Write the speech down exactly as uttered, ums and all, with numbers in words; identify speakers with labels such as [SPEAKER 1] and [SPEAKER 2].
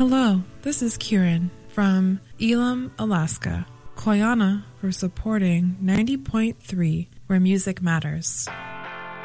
[SPEAKER 1] Hello, this is Kieran from Elam, Alaska. Koyana for supporting ninety point three, where music matters.